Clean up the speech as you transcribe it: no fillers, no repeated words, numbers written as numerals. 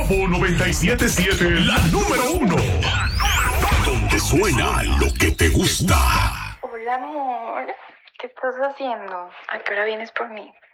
Guapo 97.7, la número uno. Donde suena lo que te gusta. Hola, amor. ¿Qué estás haciendo? ¿A qué hora vienes por mí?